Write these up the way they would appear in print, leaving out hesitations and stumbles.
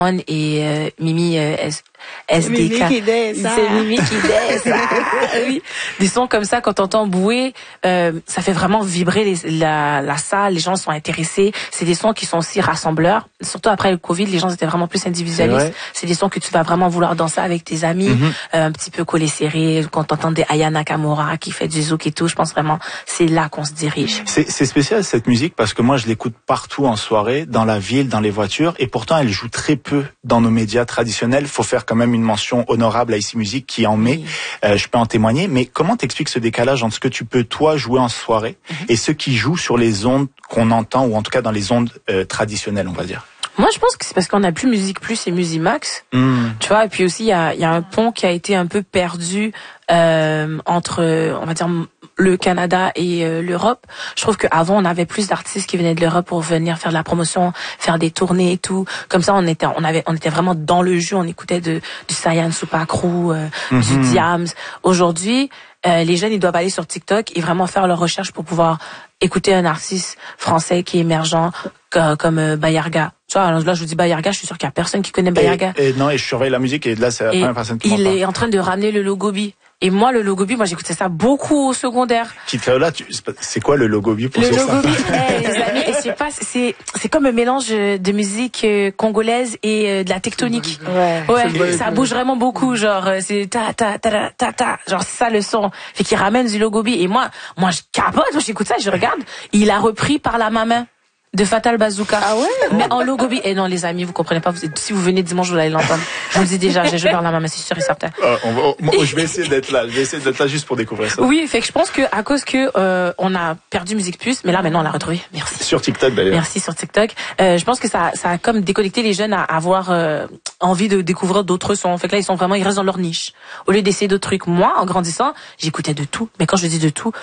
et Mimi SDK. Mimi qui danse. C'est Mimi qui danse. Oui. Des sons comme ça, quand t'entends bouer, ça fait vraiment vibrer la salle. Les gens sont intéressés. C'est des sons qui sont aussi rassembleurs. Surtout après le Covid, les gens étaient vraiment plus individualistes. C'est des sons que tu vas vraiment vouloir danser avec tes amis, un petit peu collés serrés. Quand t'entends des Aya Nakamura qui fait du zouk et tout, je pense vraiment c'est là qu'on se dirige. C'est spécial cette musique parce que moi je l'écoute partout en soirée, dans la ville, dans les voitures, et pourtant elle joue très peu dans nos médias traditionnels. Faut faire quand même une mention honorable à Ici Musique qui en met. Je peux en témoigner. Mais comment t'expliques ce décalage entre ce que tu peux toi jouer en soirée et ceux qui jouent sur les ondes qu'on entend, ou en tout cas dans les ondes traditionnelles, on va dire? Moi, je pense que c'est parce qu'on n'a plus Musique Plus et Musimax. Tu vois, et puis aussi, il y a un pont qui a été un peu perdu entre, on va dire, le Canada et l'Europe. Je trouve qu'avant, on avait plus d'artistes qui venaient de l'Europe pour venir faire de la promotion, faire des tournées et tout. Comme ça, on était vraiment dans le jeu. On écoutait du Sayan Supakru, du Diams. Aujourd'hui, les jeunes, ils doivent aller sur TikTok et vraiment faire leurs recherches pour pouvoir écouter un artiste français qui est émergent comme Bayarga. Tu vois, alors là, je vous dis Bayarga, je suis sûr qu'il y a personne qui connaît Bayarga. Et je surveille la musique et là, c'est la première personne qui m'en parle. Il est en train de ramener le Logobi. Et moi, le Logobi, j'écoutais ça beaucoup au secondaire. Kid Kaola, c'est quoi le Logobi pour le ceux Logobi, les amis, et c'est comme un mélange de musique congolaise et de la tectonique. Ouais, ça bouge vraiment beaucoup, genre c'est ta ta ta ta ta, genre c'est ça le son. Fait qu'il ramène du Logobi et moi je capote, moi j'écoute ça, je regarde, il a repris Par la main de Fatal Bazooka. Ah ouais? Mais en Logobi. Et non, les amis, vous comprenez pas. Si vous venez dimanche, vous allez l'entendre. Je vous le dis déjà, j'ai joué Par la main, c'est sûr et certain. Je vais essayer d'être là. Je vais essayer d'être là juste pour découvrir ça. Oui, fait que je pense que à cause que on a perdu Musique Plus, mais là maintenant on l'a retrouvé. Merci. Sur TikTok d'ailleurs. Merci sur TikTok. Je pense que ça a comme déconnecté les jeunes à avoir envie de découvrir d'autres sons. Fait que là ils restent dans leur niche. Au lieu d'essayer d'autres trucs. Moi, en grandissant, j'écoutais de tout. Mais quand je dis de tout,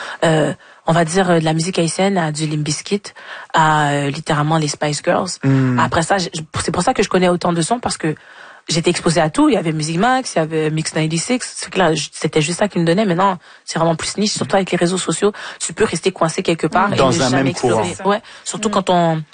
on va dire de la musique haïtienne à du Limp Bizkit, à littéralement les Spice Girls. Après ça, c'est pour ça que je connais autant de sons, parce que j'étais exposée à tout. Il y avait Music Max, il y avait Mix 96. C'est que là, c'était juste ça qu'ils me donnaient. Maintenant, c'est vraiment plus niche. Surtout avec les réseaux sociaux, tu peux rester coincé quelque part dans et ne un jamais même explorer. courant. Ouais. Surtout quand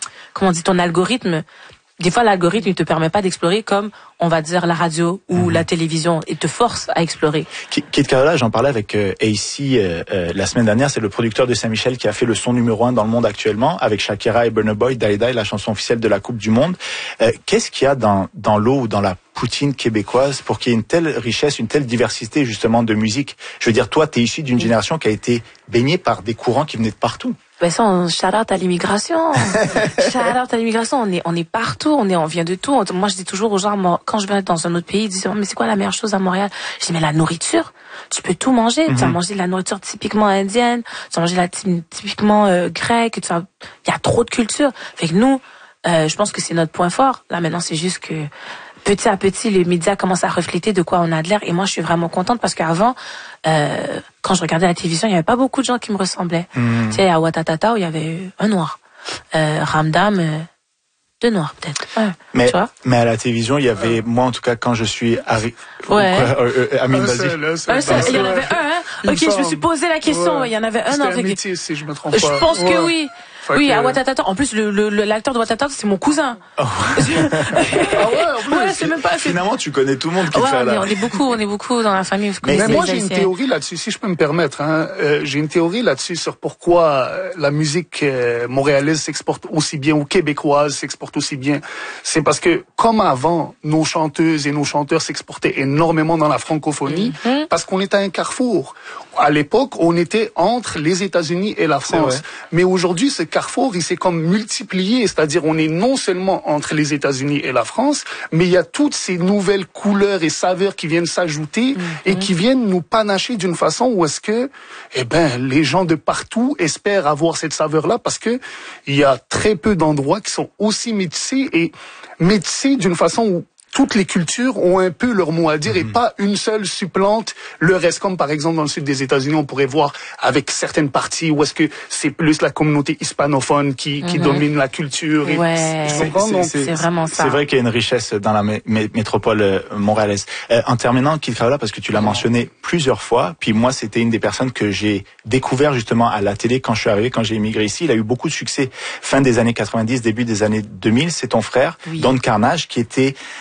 ton algorithme. Des fois, l'algorithme, il te permet pas d'explorer comme, on va dire, la radio ou la télévision. Il te force à explorer. Kid Kaola, j'en parlais avec AC la semaine dernière. C'est le producteur de Saint-Michel qui a fait le son numéro 1 dans le monde actuellement, avec Shakira et Burna Boy, Die Die, la chanson officielle de la Coupe du Monde. Qu'est-ce qu'il y a dans l'eau ou dans la poutine québécoise pour qu'il y ait une telle richesse, une telle diversité justement de musique? Je veux dire, toi, t'es issu d'une génération qui a été baignée par des courants qui venaient de partout. Ben ça, on shout-out à l'immigration. Shout-out à l'immigration. On est partout. On vient de tout. Moi, je dis toujours aux gens, quand je vais dans un autre pays, ils disent, mais c'est quoi la meilleure chose à Montréal? Je dis, mais la nourriture. Tu peux tout manger. Tu vas manger de la nourriture typiquement indienne. Tu vas manger typiquement grecque. Il y a trop de culture. Fait que nous, je pense que c'est notre point fort. Là, maintenant, c'est juste que, petit à petit, les médias commencent à refléter de quoi on a de l'air. Et moi, je suis vraiment contente parce qu'avant, quand je regardais la télévision, il n'y avait pas beaucoup de gens qui me ressemblaient. Tu sais, à Ouattatata, où il y avait un noir. Ramdam, deux noirs, peut-être. Ouais. Mais à la télévision, il y avait, moi, en tout cas, quand je suis arrivé... Amine, vas-y. Il y en avait un, hein? Ok, je me suis posé la question. Il y en avait un. C'était Métis, si je me trompe pas. Je pense que oui. Oui, à Ouattatata. En plus, l'acteur de Ouattatata, c'est mon cousin. Oh. Ouais, c'est même pas. Finalement, tu connais tout le monde qui fait là. On est beaucoup dans la famille. Mais moi, j'ai une théorie là-dessus, si je peux me permettre. J'ai une théorie là-dessus sur pourquoi la musique montréalaise s'exporte aussi bien ou québécoise s'exporte aussi bien. C'est parce que, comme avant, nos chanteuses et nos chanteurs s'exportaient énormément dans la francophonie, parce qu'on était à un carrefour. À l'époque, on était entre les États-Unis et la France. Mais aujourd'hui, ce carrefour, il s'est comme multiplié. C'est-à-dire, on est non seulement entre les États-Unis et la France, mais il y a toutes ces nouvelles couleurs et saveurs qui viennent s'ajouter et qui viennent nous panacher d'une façon où est-ce que, les gens de partout espèrent avoir cette saveur-là, parce que il y a très peu d'endroits qui sont aussi métissés, et métissés d'une façon où toutes les cultures ont un peu leur mot à dire et pas une seule supplante le reste. Comme par exemple dans le sud des États-Unis, on pourrait voir avec certaines parties où est-ce que c'est plus la communauté hispanophone qui domine la culture. Ouais, c'est vraiment ça. C'est vrai qu'il y a une richesse dans la métropole montréalaise. En terminant, Kid Kaola, parce que tu l'as mentionné plusieurs fois, puis moi c'était une des personnes que j'ai découvert justement à la télé quand je suis arrivé, quand j'ai immigré ici. Il a eu beaucoup de succès fin des années 90, début des années 2000. C'est ton frère, Don Carnage, qui était